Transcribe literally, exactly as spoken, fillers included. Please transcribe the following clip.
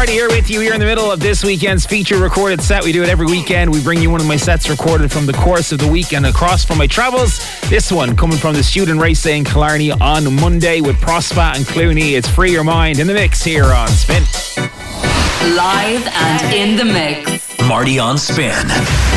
Marty here with you here in the middle of this weekend's feature recorded set. We do it every weekend. We bring you one of my sets recorded from the course of the weekend across from my travels. This one coming from the student race day in Killarney on Monday with Prospa and Clooney. It's Free Your Mind in the mix here on Spin. Live and in the mix. Marty on Spin.